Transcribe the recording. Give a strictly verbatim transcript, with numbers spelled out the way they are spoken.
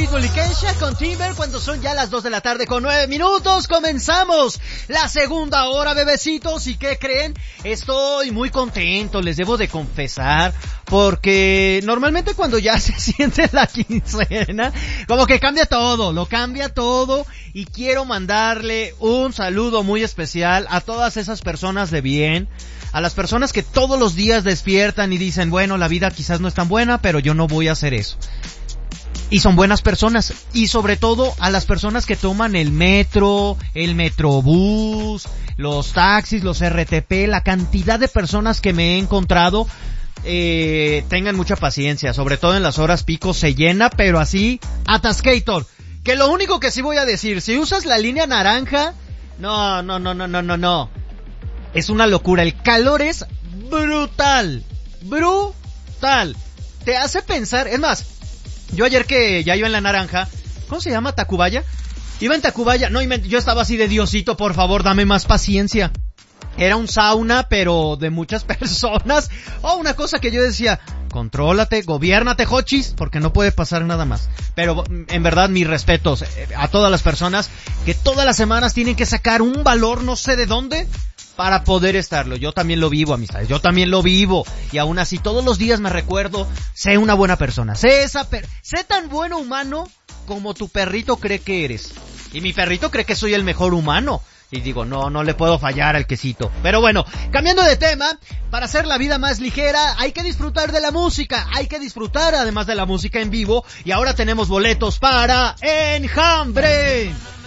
Pitbull y Kesha con Timber cuando son ya las dos de la tarde con nueve minutos. Comenzamos la segunda hora, bebecitos. ¿Y qué creen? Estoy muy contento, les debo de confesar, porque normalmente cuando ya se siente la quincena, como que cambia todo, lo cambia todo. Y quiero mandarle un saludo muy especial a todas esas personas de bien, a las personas que todos los días despiertan y dicen, bueno, la vida quizás no es tan buena, pero yo no voy a hacer eso. Y son buenas personas. Y sobre todo a las personas que toman el metro, el metrobús, los taxis, los R T P, la cantidad de personas que me he encontrado. Eh, tengan mucha paciencia, sobre todo en las horas pico se llena, pero así, atascator. Que lo único que sí voy a decir, si usas la línea naranja, no, no, no, no, no, no, no. Es una locura, el calor es brutal, brutal. Te hace pensar, es más, yo ayer que ya iba en la naranja, ¿cómo se llama? ¿Tacubaya? Iba en Tacubaya, no, yo estaba así de Diosito, por favor, dame más paciencia. Era un sauna, pero de muchas personas. Oh, una cosa que yo decía, contrólate, gobiérnate, Jochis, porque no puede pasar nada más. Pero en verdad, mis respetos a todas las personas que todas las semanas tienen que sacar un valor no sé de dónde para poder estarlo. Yo también lo vivo, amistades, yo también lo vivo. Y aún así, todos los días me recuerdo, sé una buena persona, sé esa per- sé tan bueno humano como tu perrito cree que eres. Y mi perrito cree que soy el mejor humano. Y digo, no, no le puedo fallar al quesito. Pero bueno, cambiando de tema, para hacer la vida más ligera, hay que disfrutar de la música. Hay que disfrutar además de la música en vivo. Y ahora tenemos boletos para Enjambre.